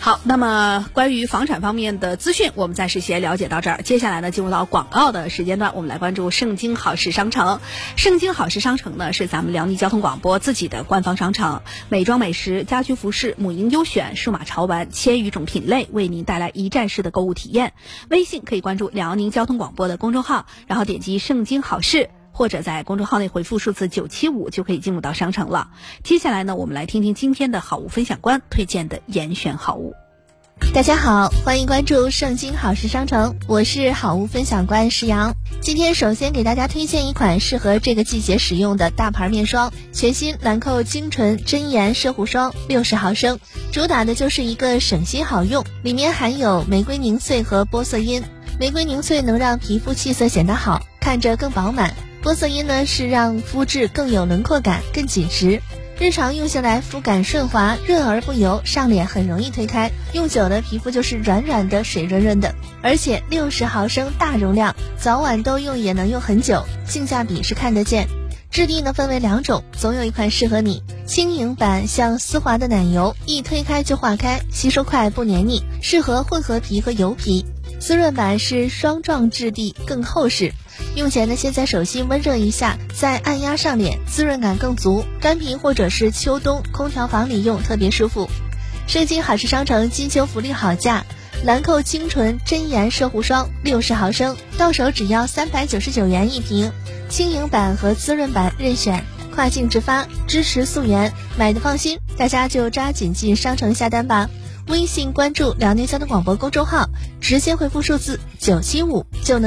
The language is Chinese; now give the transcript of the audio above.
好，那么关于房产方面的资讯，我们暂时先了解到这儿。接下来呢，进入到广告的时间段，我们来关注盛京好事商城。盛京好事商城呢，是咱们辽宁交通广播自己的官方商城，美妆美食、家居服饰、母婴优选、数码潮玩千余种品类，为您带来一站式的购物体验。微信可以关注辽宁交通广播的公众号，然后点击盛京好事，或者在公众号内回复数字975就可以进入到商城了。接下来呢，我们来听听今天的好物分享官推荐的严选好物。 大家好，欢迎关注盛京好事商城，我是好物分享官石阳。今天首先给大家推荐一款适合这个季节使用的大牌面霜，全新兰蔻精纯真颜摄护霜60毫升，主打的就是一个省心好用，里面含有玫瑰凝萃和玻色因。玫瑰凝萃能让皮肤气色显得好，看着更饱满，玻色因呢是让肤质更有轮廓感，更紧实。日常用下来肤感顺滑，润而不油，上脸很容易推开，用久了皮肤就是软软的水润润的，而且60毫升大容量，早晚都用也能用很久，性价比是看得见。质地呢分为2种，总有一款适合你。轻盈版像丝滑的奶油，一推开就化开，吸收快不黏腻，适合混合皮和油皮。滋润版是霜状质地，更厚实，用前呢先在手心温热一下，再按压上脸，滋润感更足，干皮或者是秋冬空调房里用特别舒服。盛京好事商城金秋福利好价，兰蔻精纯真颜摄护霜60毫升，到手只要399元一瓶，轻盈版和滋润版任选，跨境直发，支持溯源，买的放心，大家就抓紧进商城下单吧。微信关注辽宁交通广播公众号，直接回复数字975就能